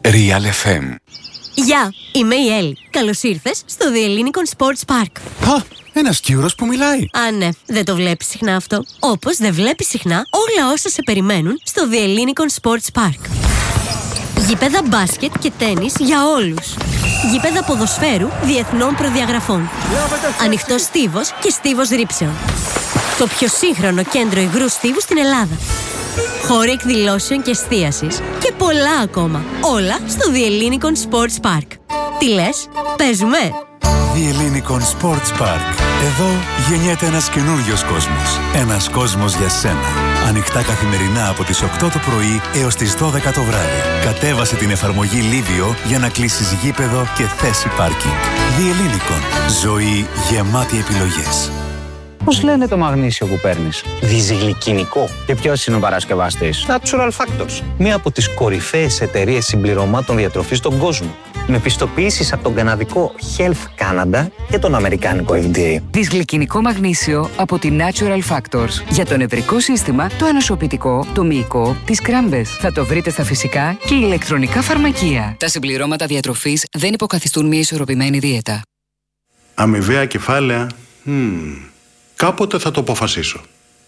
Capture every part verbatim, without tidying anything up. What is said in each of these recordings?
Real εφ εμ. Γεια, είμαι η Έλλη. Καλώς ήρθες στο The Ellinikon Sports Park. Α, ένας Κύρος που μιλάει. Α, ναι, δεν το βλέπεις συχνά αυτό. Όπως δεν βλέπεις συχνά όλα όσα σε περιμένουν στο The Ellinikon Sports Park. Γήπεδα μπάσκετ και τένις για όλους. Γήπεδα ποδοσφαίρου διεθνών προδιαγραφών. Ανοιχτός στίβος και στίβος ρήψεων. Το πιο σύγχρονο κέντρο υγρού στίβου στην Ελλάδα. Χώροι εκδηλώσεων και εστίασης και πολλά ακόμα. Όλα στο The Ellinikon Sports Park. Τι λες, παίζουμε? The Ellinikon Sports Park. Εδώ γεννιέται ένας καινούριος κόσμος. Ένας κόσμος για σένα. Ανοιχτά καθημερινά από τις οκτώ το πρωί έως τις δώδεκα το βράδυ. Κατέβασε την εφαρμογή Livio για να κλείσεις γήπεδο και θέση πάρκινγκ. The Ellinikon. Ζωή γεμάτη επιλογές. Πώς λένε το μαγνήσιο που παίρνεις? Διζυγλικινικό. Και ποιος είναι ο παρασκευαστής? Natural Factors. Μία από τις κορυφαίες εταιρείες συμπληρωμάτων διατροφής στον κόσμο. Με πιστοποιήσεις από τον καναδικό Health Canada και τον αμερικάνικο εφ ντι έι. Δυσγλυκινικό μαγνήσιο από τη Natural Factors. Για το νευρικό σύστημα, το ανοσοποιητικό, το μυϊκό, τις κράμπες. Θα το βρείτε στα φυσικά και ηλεκτρονικά φαρμακεία. Τα συμπληρώματα διατροφής δεν υποκαθιστούν μια ισορροπημένη δίαιτα. Αμοιβαία κεφάλαια. Hmm. Κάποτε θα το αποφασίσω.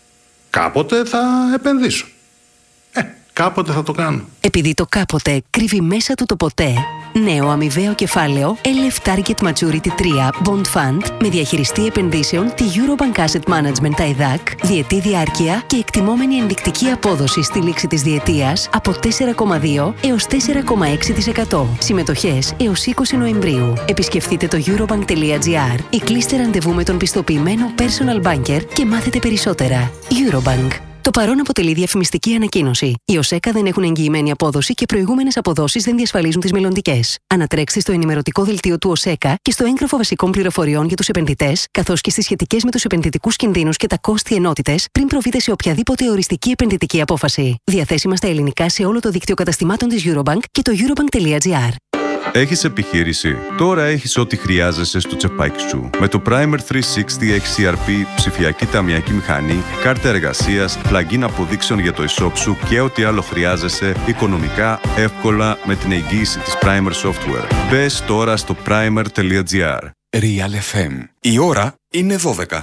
Κάποτε θα επενδύσω. Ε, κάποτε θα το κάνω. Επειδή το κάποτε κρύβει μέσα του το ποτέ, νέο αμοιβαίο κεφάλαιο ελ εφ Target Maturity τρία Bond Fund με διαχειριστή επενδύσεων τη Eurobank Asset Management άι δι έι σι, διετή διάρκεια και εκτιμόμενη ενδεικτική απόδοση στη λήξη της διετίας από τέσσερα κόμμα δύο έως τέσσερα κόμμα έξι τοις εκατό. Συμμετοχές έως είκοσι Νοεμβρίου. Επισκεφτείτε το eurobank τελεία gr ή κλείστε ραντεβού με τον πιστοποιημένο personal banker και μάθετε περισσότερα. Eurobank. Το παρόν αποτελεί διαφημιστική ανακοίνωση. Οι ΟΣΕΚΑ δεν έχουν εγγυημένη απόδοση και προηγούμενες αποδόσεις δεν διασφαλίζουν τις μελλοντικές. Ανατρέξτε στο ενημερωτικό δελτίο του ΟΣΕΚΑ και στο έγγραφο βασικών πληροφοριών για τους επενδυτές, καθώς και στις σχετικές με τους επενδυτικούς κινδύνους και τα κόστη ενότητες, πριν προβείτε σε οποιαδήποτε οριστική επενδυτική απόφαση. Διαθέσιμα στα ελληνικά σε όλο το δίκτυο καταστημάτων της Eurobank και το eurobank τελεία gr. Έχεις επιχείρηση? Τώρα έχεις ό,τι χρειάζεσαι στο τσεπάκι σου. Με το Primer τριακόσια εξήντα εξ σι αρ πι, ψηφιακή ταμιακή μηχανή, κάρτα εργασίας, plugin αποδείξεων για το e-shop σου και ό,τι άλλο χρειάζεσαι οικονομικά, εύκολα με την εγγύηση της Primer Software. Μπες τώρα στο primer τελεία gr. Real εφ εμ. Η ώρα είναι δώδεκα.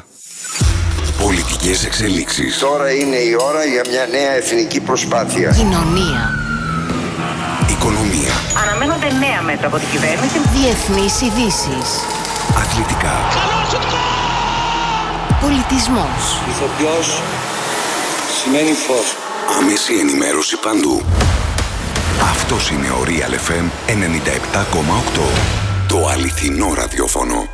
Πολιτικές εξελίξεις. Τώρα είναι η ώρα για μια νέα εθνική προσπάθεια. Κοινωνία. Οικονομία. Αναμένονται νέα μέτρα από την κυβέρνηση. Διεθνείς ειδήσεις. Αθλητικά. Πολιτισμός. Ηθοποιός σημαίνει φως. Άμεση ενημέρωση παντού. Αυτός είναι ο Real εφ εμ ενενήντα επτά κόμμα οκτώ. Το αληθινό ραδιόφωνο.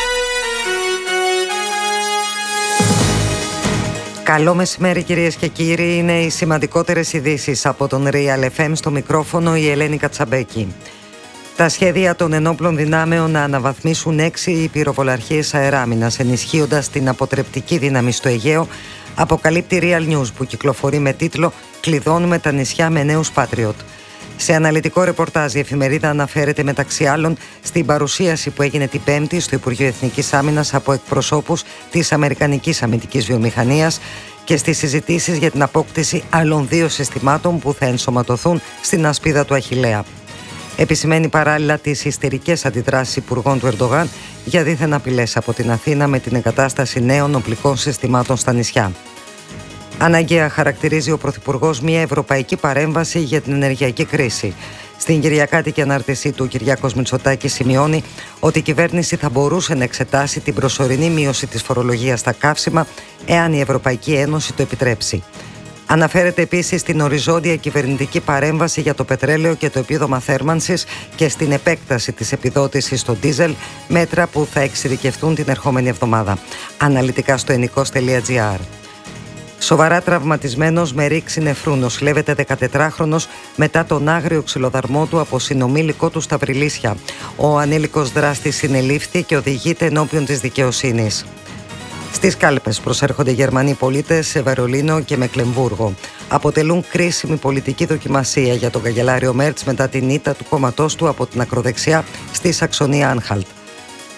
Καλό μεσημέρι κυρίες και κύριοι, είναι οι σημαντικότερες ειδήσεις από τον Real εφ εμ, στο μικρόφωνο η Ελένη Κατσαμπέκη. Τα σχέδια των ενόπλων δυνάμεων να αναβαθμίσουν έξι πυροβολαρχίες αεράμινας, ενισχύοντας την αποτρεπτική δύναμη στο Αιγαίο, αποκαλύπτει Real News, που κυκλοφορεί με τίτλο «Κλειδώνουμε τα νησιά με νέους Patriot». Σε αναλυτικό ρεπορτάζ η εφημερίδα αναφέρεται μεταξύ άλλων στην παρουσίαση που έγινε την Πέμπτη στο Υπουργείο Εθνικής Άμυνας από εκπροσώπους της Αμερικανικής αμυντικής βιομηχανίας και στις συζητήσεις για την απόκτηση άλλων δύο συστημάτων που θα ενσωματωθούν στην ασπίδα του Αχιλλέα. Επισημαίνει παράλληλα τις ιστερικές αντιδράσεις υπουργών του Ερντογάν για δίθεν απειλές από την Αθήνα με την εγκατάσταση νέων οπλικών συστημάτων στα νησιά. Αναγκαία χαρακτηρίζει ο Πρωθυπουργός μια ευρωπαϊκή παρέμβαση για την ενεργειακή κρίση. Στην κυριακάτικη ανάρτησή του, ο Κυριάκος Μητσοτάκης σημειώνει ότι η κυβέρνηση θα μπορούσε να εξετάσει την προσωρινή μείωση της φορολογίας στα καύσιμα, εάν η Ευρωπαϊκή Ένωση το επιτρέψει. Αναφέρεται επίσης στην οριζόντια κυβερνητική παρέμβαση για το πετρέλαιο και το επίδομα θέρμανσης και στην επέκταση της επιδότησης στο ντίζελ, μέτρα που θα εξειδικευτούν την ερχόμενη εβδομάδα. Αναλυτικά στο ενικός τελεία gr. Σοβαρά τραυματισμένος με ρήξη νεφρού νοσηλεύεται δεκατετράχρονος μετά τον άγριο ξυλοδαρμό του από συνομήλικο του στα Βρυλίσια. Ο ανήλικος δράστης συνελήφθη και οδηγείται ενώπιον της δικαιοσύνης. Στις κάλπες προσέρχονται Γερμανοί πολίτες σε Βερολίνο και Μεκλεμβούργο. Αποτελούν κρίσιμη πολιτική δοκιμασία για τον καγκελάριο Μέρτς μετά την ήττα του κόμματός του από την ακροδεξιά στη Σαξονία Άνχαλτ.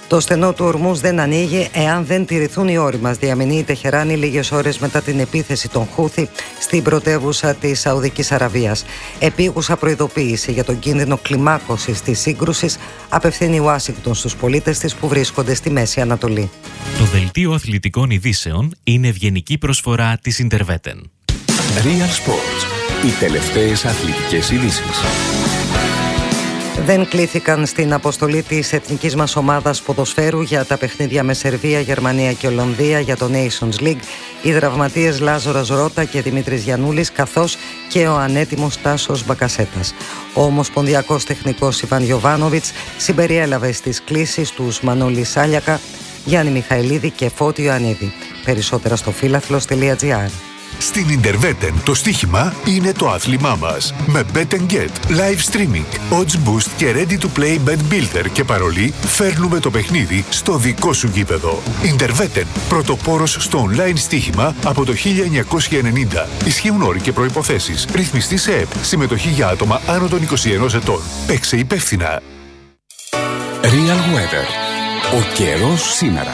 Το στενό του Ορμούζ δεν ανοίγει εάν δεν τηρηθούν οι όροι μας, διαμηνεί η Τεχεράνη λίγες ώρες μετά την επίθεση των Χούθι στην πρωτεύουσα της Σαουδικής Αραβίας. Επίγουσα προειδοποίηση για τον κίνδυνο κλιμάκωσης της σύγκρουσης απευθύνει η Ουάσιγκτον στους πολίτες της που βρίσκονται στη Μέση Ανατολή. Το δελτίο αθλητικών ειδήσεων είναι ευγενική προσφορά της Interveten. Real Sports. Οι τελευταίες αθλητικές ειδήσεις. Δεν κλήθηκαν στην αποστολή της εθνικής μας ομάδας ποδοσφαίρου για τα παιχνίδια με Σερβία, Γερμανία και Ολλανδία για το Nations League οι δραυματίες Λάζορας Ρώτα και Δημήτρης Γιαννούλης, καθώς και ο ανέτοιμος Τάσος Μπακασέτας. Ο ομοσπονδιακός τεχνικός Ιβάν Γιοβάνοβιτς συμπεριέλαβε στις κλήσεις τους Μανώλη Σάλιακα, Γιάννη Μιχαηλίδη και Φώτη Ιωαννίδη. Περισσότερα στο φίλαθλος τελεία τζι άρ. Στην Interveten το στοίχημα είναι το άθλημά μας. Με Bet and Get, live streaming, odds boost και ready to play bet builder και παρολί φέρνουμε το παιχνίδι στο δικό σου γήπεδο. Interveten, πρωτοπόρος στο online στοίχημα από το χίλια εννιακόσια ενενήντα. Ισχύουν όροι και προϋποθέσεις. Ρυθμιστή σε ΕΠ. Συμμετοχή για άτομα άνω των είκοσι ενός ετών. Παίξε υπεύθυνα. Real Weather. Ο καιρός σήμερα.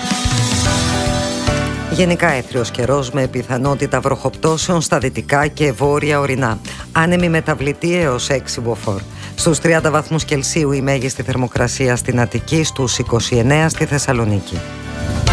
Γενικά έθριος καιρός με πιθανότητα βροχοπτώσεων στα δυτικά και βόρεια ορεινά. Άνεμη μεταβλητή έως έξι μποφόρ. Στους τριάντα βαθμούς Κελσίου η μέγιστη θερμοκρασία στην Αττική, στους είκοσι εννέα στη Θεσσαλονίκη.